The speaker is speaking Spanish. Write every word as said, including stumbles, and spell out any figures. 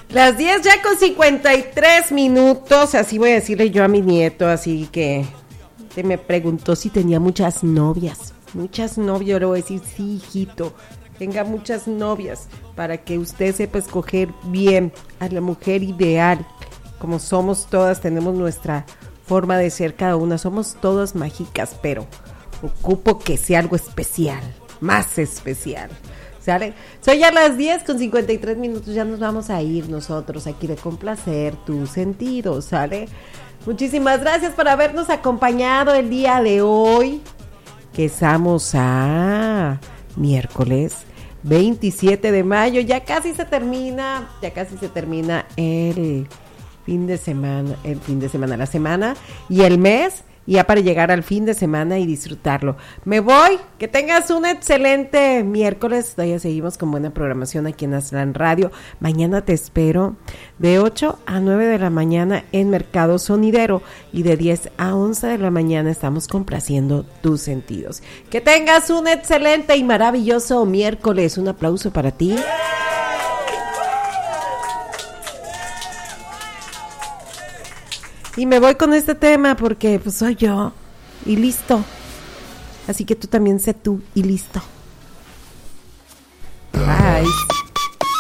Las diez ya con cincuenta y tres minutos, así voy a decirle yo a mi nieto, así que te me preguntó si tenía muchas novias. Muchas novias, yo le voy a decir, sí, hijito, tenga muchas novias para que usted sepa escoger bien a la mujer ideal. Como somos todas, tenemos nuestra forma de ser cada una, somos todas mágicas, pero ocupo que sea algo especial, más especial. ¿Sale? Soy ya las diez con cincuenta y tres minutos, ya nos vamos a ir nosotros aquí de complacer tus sentidos, ¿sale? Muchísimas gracias por habernos acompañado el día de hoy, que estamos a miércoles veintisiete de mayo, ya casi se termina, ya casi se termina el fin de semana, el fin de semana, la semana y el mes, ya para llegar al fin de semana y disfrutarlo. Me voy, que tengas un excelente miércoles, todavía seguimos con buena programación aquí en Aztlán Radio. Mañana te espero de ocho a nueve de la mañana en Mercado Sonidero y de diez a once de la mañana estamos complaciendo tus sentidos. Que tengas un excelente y maravilloso miércoles, un aplauso para ti. Y me voy con este tema porque pues soy yo y listo. Así que tú también sé tú y listo. Bye.